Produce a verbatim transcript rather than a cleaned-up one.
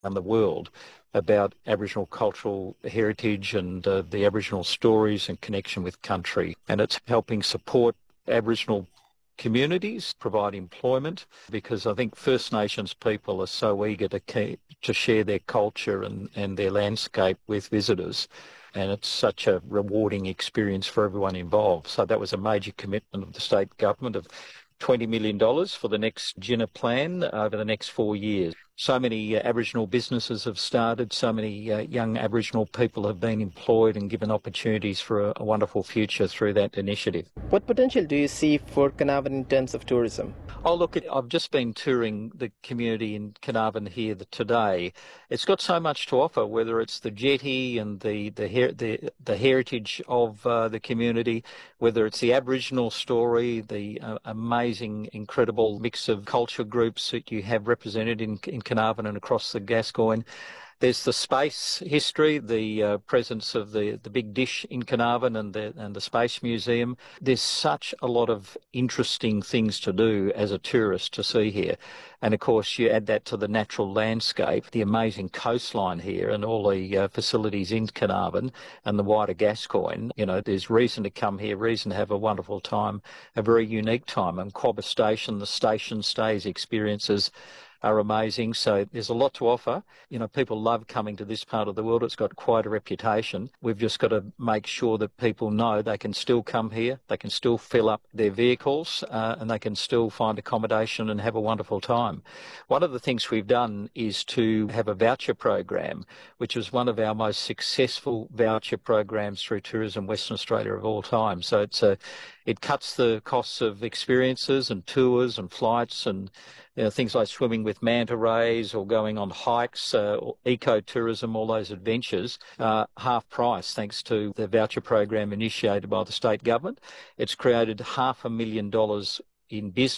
around the world about Aboriginal cultural heritage and uh, the Aboriginal stories and connection with country. And it's helping support Aboriginal communities, provide employment, because I think First Nations people are so eager to keep, to share their culture and, and their landscape with visitors. And it's such a rewarding experience for everyone involved. So that was a major commitment of the state government of twenty million dollars for the next G I N A plan over the next four years. So many uh, Aboriginal businesses have started, so many uh, young Aboriginal people have been employed and given opportunities for a, a wonderful future through that initiative. What potential do you see for Carnarvon in terms of tourism? Oh, look, I've just been touring the community in Carnarvon here today. It's got so much to offer, whether it's the jetty and the the her- the, the heritage of uh, the community, whether it's the Aboriginal story, the uh, amazing, incredible mix of culture groups that you have represented in, in Carnarvon and across the Gascoyne. There's the space history, the uh, presence of the, the big dish in Carnarvon and the and the Space Museum. There's such a lot of interesting things to do as a tourist to see here. And of course, you add that to the natural landscape, the amazing coastline here and all the uh, facilities in Carnarvon and the wider Gascoyne. You know, there's reason to come here, reason to have a wonderful time, a very unique time. And Quobba Station, the station stays experiences are amazing. So there's a lot to offer. You know, people love coming to this part of the world. It's got quite a reputation. We've just got to make sure that people know they can still come here, they can still fill up their vehicles, uh, and they can still find accommodation and have a wonderful time. One of the things we've done is to have a voucher program, which was one of our most successful voucher programs through Tourism Western Australia of all time. So it's a, it cuts the costs of experiences and tours and flights and you know, things like swimming with manta rays or going on hikes, uh, or ecotourism, all those adventures, uh, half price thanks to the voucher program initiated by the state government. It's created half a million dollars in business